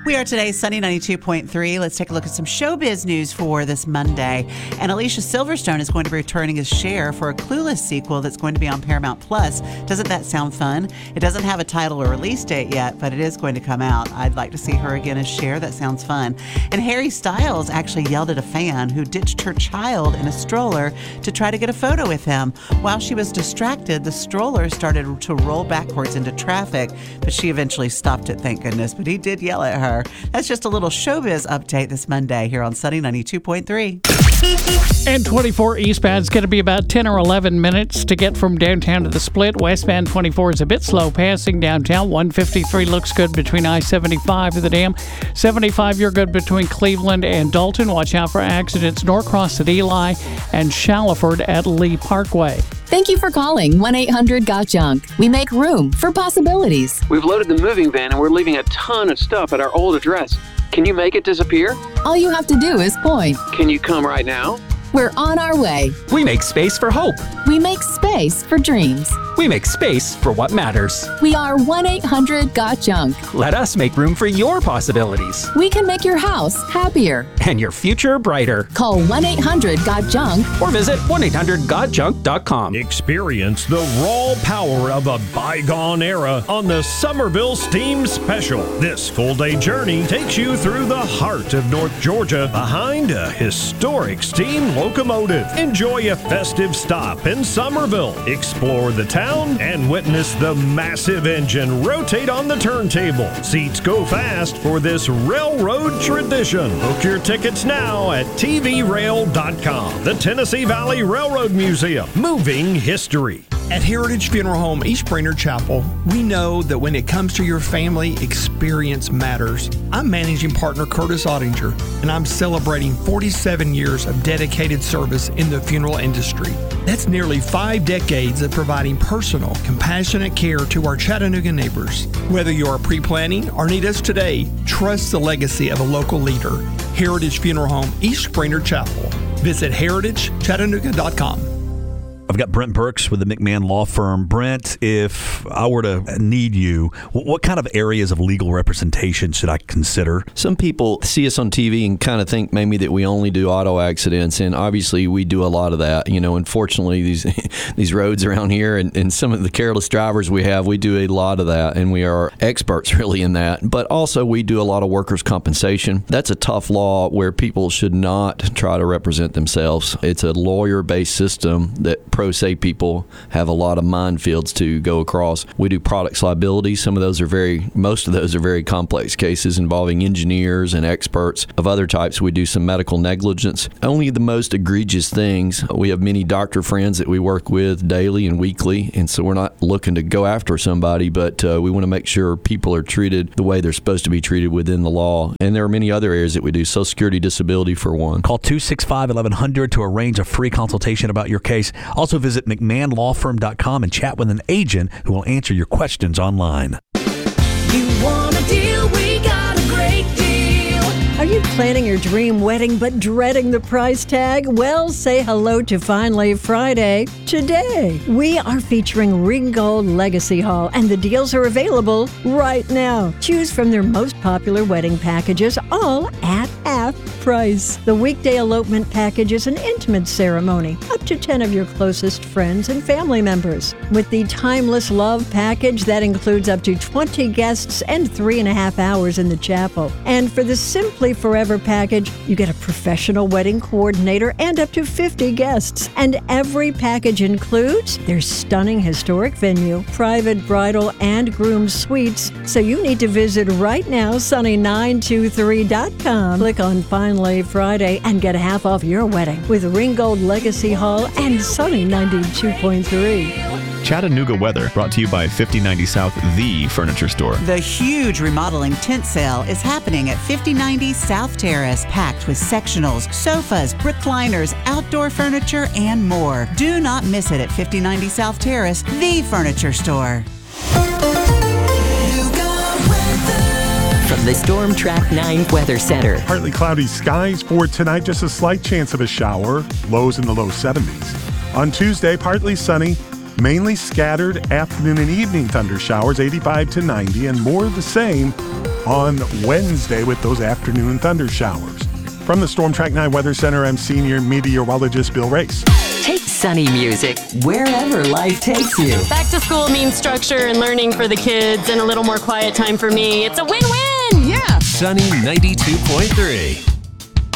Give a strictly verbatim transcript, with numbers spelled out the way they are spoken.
We are today Sunny ninety-two point three. Let's take a look at some showbiz news for this Monday. And Alicia Silverstone is going to be returning as Cher for a Clueless sequel that's going to be on Paramount Plus. Doesn't that sound fun? It doesn't have a title or release date yet, but it is going to come out. I'd like to see her again as Cher. That sounds fun. And Harry Styles actually yelled at a fan who ditched her child in a stroller to try to get a photo with him. While she was distracted, the stroller started to roll backwards into traffic, but she eventually stopped it, thank goodness. But he did yell at her. That's just a little showbiz update this Monday here on Sunny ninety-two point three. And twenty-four eastbound is going to be about ten or eleven minutes to get from downtown to the Split. Westbound twenty-four is a bit slow passing downtown. one fifty-three looks good between I seventy-five and the Dam. seventy-five, you're good between Cleveland and Dalton. Watch out for accidents. Norcross at Eli and Shallowford at Lee Parkway. Thank you for calling one eight hundred got junk. We make room for possibilities. We've loaded the moving van and we're leaving a ton of stuff at our old address. Can you make it disappear? All you have to do is point. Can you come right now? We're on our way. We make space for hope. We make space for dreams. We make space for what matters. We are one eight hundred got junk. Let us make room for your possibilities. We can make your house happier. And your future brighter. Call one eight hundred got junk. Or visit one eight hundred got junk dot com. Experience the raw power of a bygone era on the Somerville Steam Special. This full-day journey takes you through the heart of North Georgia behind a historic steam locomotive. Enjoy a festive stop in Somerville. Explore the town and witness the massive engine rotate on the turntable. Seats go fast for this railroad tradition. Book your tickets now at T V rail dot com. The Tennessee Valley Railroad Museum. Moving history. At Heritage Funeral Home East Brainerd Chapel, we know that when it comes to your family, experience matters. I'm managing partner Curtis Ottinger, and I'm celebrating forty-seven years of dedicated service in the funeral industry. That's nearly five decades of providing personal, compassionate care to our Chattanooga neighbors. Whether you're pre-planning or need us today, trust the legacy of a local leader. Heritage Funeral Home East Brainerd Chapel. Visit heritage chattanooga dot com. I've got Brent Burks with the McMahon Law Firm. Brent, if I were to need you, what kind of areas of legal representation should I consider? Some people see us on T V and kind of think maybe that we only do auto accidents, and obviously we do a lot of that. You know, unfortunately, these these roads around here and, and some of the careless drivers we have, we do a lot of that, and we are experts really in that. But also we do a lot of workers' compensation. That's a tough law where people should not try to represent themselves. It's a lawyer-based system that pro se people have a lot of minefields to go across. We do products liability. Some of those are very, most of those are very complex cases involving engineers and experts. Of other types, we do some medical negligence. Only the most egregious things. We have many doctor friends that we work with daily and weekly, and so we're not looking to go after somebody, but uh, we want to make sure people are treated the way they're supposed to be treated within the law. And there are many other areas that we do. Social Security disability for one. Call two six five, eleven hundred to arrange a free consultation about your case. Also visit mcmahon law firm dot com and chat with an agent who will answer your questions online. You want a deal? We got a great deal. Are you planning your dream wedding but dreading the price tag? Well, say hello to Finally Friday. Today, we are featuring Ringgold Legacy Hall, and the deals are available right now. Choose from their most popular wedding packages, all at half price. The weekday elopement package is an intimate ceremony, up to ten of your closest friends and family members. With the Timeless Love package, that includes up to twenty guests and three and a half hours in the chapel. And for the Simply Forever package, you get a professional wedding coordinator and up to fifty guests. And every package includes their stunning historic venue, private bridal and groom suites. So you need to visit right now, sunny nine two three dot com. Click on Finally Friday and get half off your wedding with Ringgold Legacy Hall and Sunny ninety-two point three. Chattanooga weather brought to you by fifty ninety South, the furniture store. The huge remodeling tent sale is happening at fifty ninety South Terrace, packed with sectionals, sofas, recliners, outdoor furniture, and more. Do not miss it at fifty ninety South Terrace, the furniture store. From the Storm Track nine Weather Center. Partly cloudy skies for tonight, just a slight chance of a shower, lows in the low seventies. On Tuesday, partly sunny, mainly scattered afternoon and evening thunder showers, eighty-five to ninety, and more of the same on Wednesday with those afternoon thunder showers. From the Storm Track nine Weather Center, I'm senior meteorologist Bill Race. Take sunny music wherever life takes you. Back to school means structure and learning for the kids and a little more quiet time for me. It's a win-win! Yeah! Sunny ninety-two point three.